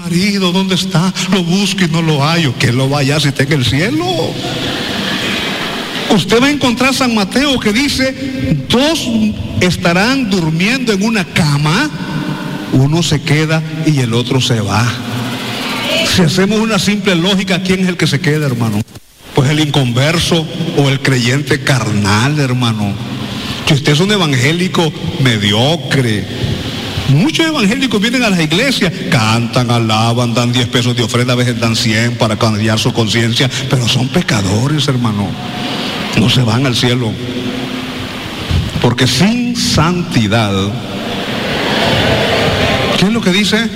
marido, ¿dónde está? Lo busco y no lo hallo. Que lo vaya si está en el cielo. Usted va a encontrar San Mateo que dice, dos estarán durmiendo en una cama, uno se queda y el otro se va. Si hacemos una simple lógica, ¿quién es el que se queda, hermano? Pues el inconverso o el creyente carnal, hermano. Si usted es un evangélico mediocre, muchos evangélicos vienen a las iglesias, cantan, alaban, dan 10 pesos de ofrenda, a veces dan 100 para cambiar su conciencia, pero son pecadores, hermano. No se van al cielo. Porque sin santidad, ¿qué es lo que dice?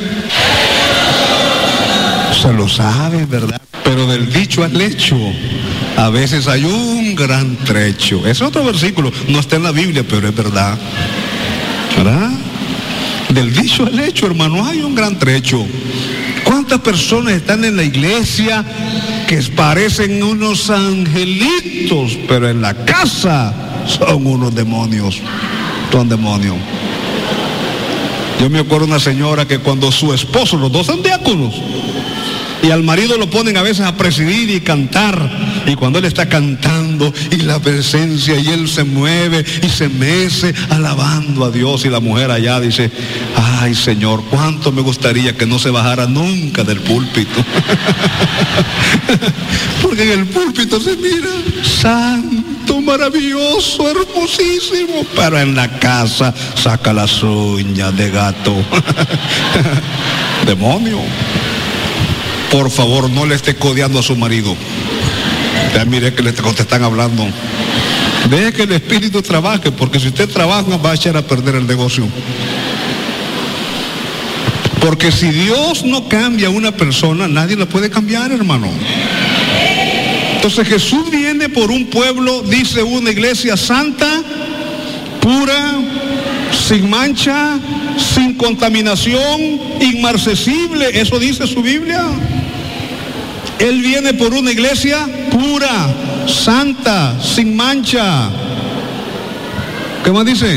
Se lo sabe, ¿verdad? Pero del dicho al hecho, a veces hay un gran trecho. Ese es otro versículo, no está en la Biblia, pero es verdad. ¿Verdad? Del dicho al hecho, hermano, hay un gran trecho. ¿Cuántas personas están en la iglesia que parecen unos angelitos, pero en la casa son unos demonios? Son demonios. Yo me acuerdo de una señora que cuando su esposo, los dos son diáconos, y al marido lo ponen a veces a presidir y cantar, y cuando él está cantando y la presencia y él se mueve y se mece alabando a Dios, y la mujer allá dice, ay Señor, cuánto me gustaría que no se bajara nunca del púlpito. Porque en el púlpito se mira santo, maravilloso, hermosísimo, pero en la casa saca las uñas de gato. Demonio. Por favor, no le esté codeando a su marido. Ya mire que te están hablando. Deje que el espíritu trabaje, porque si usted trabaja va a echar a perder el negocio. Porque si Dios no cambia a una persona, nadie la puede cambiar, hermano. Entonces Jesús viene por un pueblo, dice, una iglesia santa, pura, sin mancha, sin contaminación, inmarcesible. Eso dice su Biblia. Él viene por una iglesia pura, santa, sin mancha. ¿Qué más dice?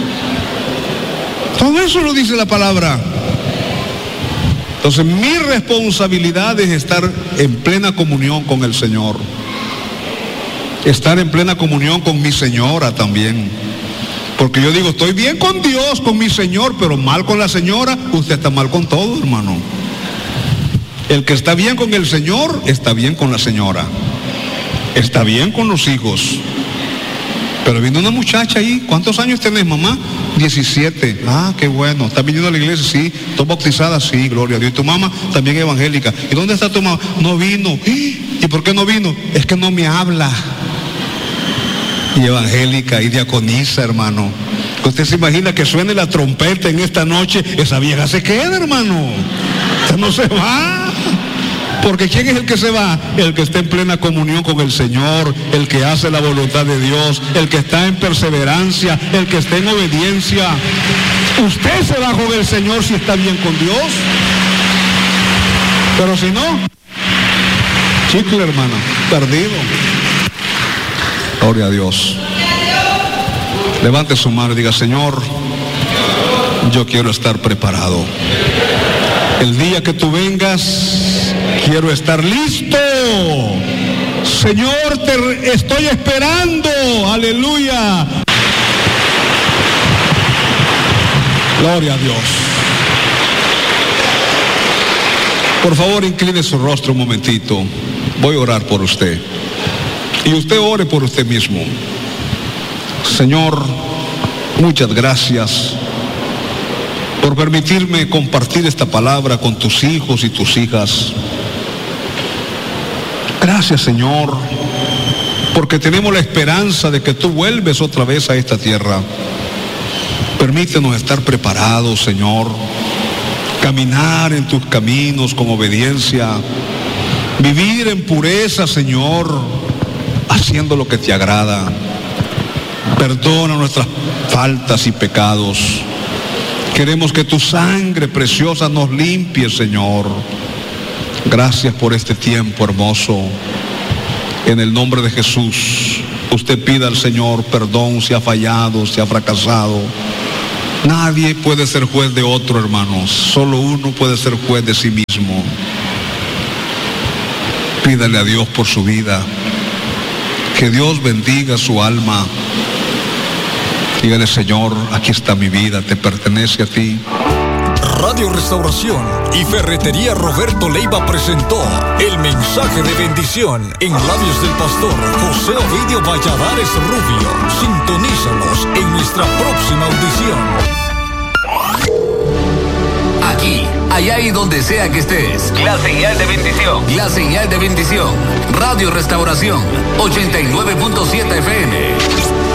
Todo eso lo dice la palabra. Entonces mi responsabilidad es estar en plena comunión con el Señor. Estar en plena comunión con mi señora también. Porque yo digo, estoy bien con Dios, con mi Señor, pero mal con la señora. Usted está mal con todo, hermano. El que está bien con el Señor, está bien con la señora. Está bien con los hijos. Pero vino una muchacha ahí. ¿Cuántos años tenés, mamá? 17. Ah, qué bueno. ¿Estás viniendo a la iglesia? Sí. ¿Estás bautizada? Sí, gloria a Dios. ¿Y tu mamá? También evangélica. ¿Y dónde está tu mamá? No vino. ¿Y por qué no vino? Es que no me habla. Y evangélica y diaconisa, hermano. Usted se imagina que suene la trompeta en esta noche, esa vieja se queda, hermano. Usted no se va. Porque ¿quién es el que se va? El que está en plena comunión con el Señor, el que hace la voluntad de Dios, el que está en perseverancia, el que está en obediencia. Usted se va con el Señor si está bien con Dios. Pero si no, chicle, hermano, perdido. Gloria a Dios. Levante su mano y diga, Señor, yo quiero estar preparado. El día que tú vengas, quiero estar listo. Señor, te estoy esperando. Aleluya. Gloria a Dios. Por favor, incline su rostro un momentito. Voy a orar por usted. Y usted ore por usted mismo. Señor, muchas gracias por permitirme compartir esta palabra con tus hijos y tus hijas. Gracias, Señor, porque tenemos la esperanza de que tú vuelves otra vez a esta tierra. Permítenos estar preparados, Señor, caminar en tus caminos con obediencia, vivir en pureza, Señor, haciendo lo que te agrada. Perdona nuestras faltas y pecados. Queremos que tu sangre preciosa nos limpie, Señor. Gracias por este tiempo hermoso. En el nombre de Jesús, usted pida al Señor perdón si ha fallado, si ha fracasado. Nadie puede ser juez de otro, hermanos. Solo uno puede ser juez de sí mismo. Pídale a Dios por su vida. Que Dios bendiga su alma. Dígale: Señor, aquí está mi vida, te pertenece a ti. Radio Restauración y Ferretería Roberto Leiva presentó el mensaje de bendición en labios del pastor José Ovidio Valladares Rubio. Sintonízanos en nuestra próxima audición. Aquí, allá y donde sea que estés. La señal de bendición. La señal de bendición. Radio Restauración 89.7 FM.